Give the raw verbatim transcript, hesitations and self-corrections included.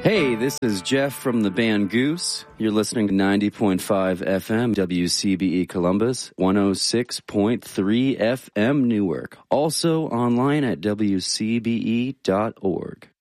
Hey, this is Jeff from the band Goose. You're listening to ninety point five F M W C B E Columbus, one oh six point three F M Newark. Also online at W C B E dot org.